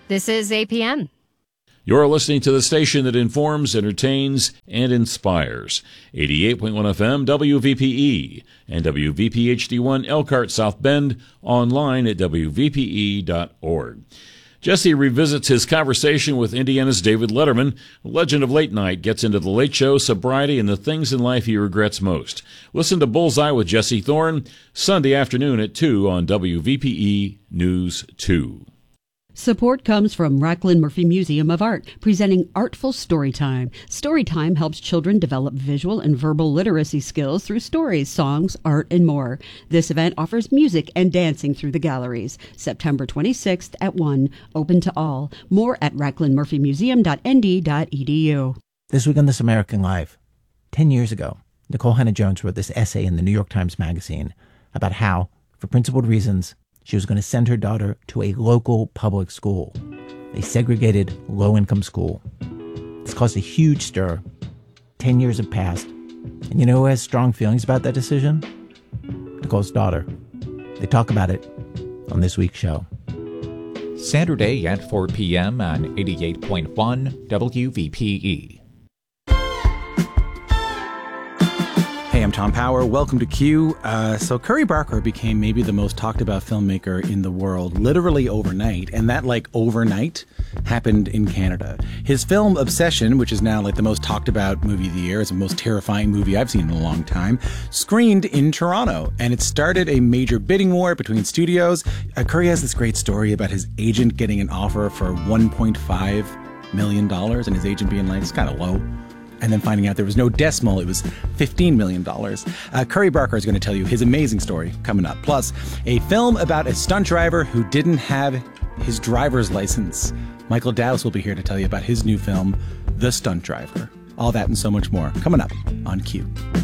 This is APM. You're listening to the station that informs, entertains, and inspires. 88.1 FM WVPE and WVPHD1 Elkhart South Bend, online at WVPE.org. Jesse revisits his conversation with Indiana's David Letterman. A legend of late night gets into the late show, sobriety, and the things in life he regrets most. Listen to Bullseye with Jesse Thorne, Sunday afternoon at 2 on WVPE News 2. Support comes from Racklin Murphy Museum of Art, presenting Artful Storytime. Storytime helps children develop visual and verbal literacy skills through stories, songs, art, and more. This event offers music and dancing through the galleries. September 26th at 1, open to all. More at racklinmurphymuseum.nd.edu. This week on This American Life, 10 years ago, Nicole Hannah-Jones wrote this essay in the New York Times Magazine about how, for principled reasons, she was going to send her daughter to a local public school, a segregated, low-income school. This caused a huge stir. 10 years have passed. And you know who has strong feelings about that decision? Nicole's daughter. They talk about it on this week's show. Saturday at 4 p.m. on 88.1 WVPE. Hey, I'm Tom Power. Welcome to Q. So Curry Barker became maybe the most talked about filmmaker in the world, literally overnight. And that, overnight happened in Canada. His film Obsession, which is now, the most talked about movie of the year, is the most terrifying movie I've seen in a long time, screened in Toronto. And it started a major bidding war between studios. Curry has this great story about his agent getting an offer for $1.5 million, and his agent being like, it's kind of low. And then finding out there was no decimal, it was $15 million. Curry Barker is going to tell you his amazing story coming up. Plus, a film about a stunt driver who didn't have his driver's license. Michael Dowse will be here to tell you about his new film, The Stunt Driver. All that and so much more coming up on Q.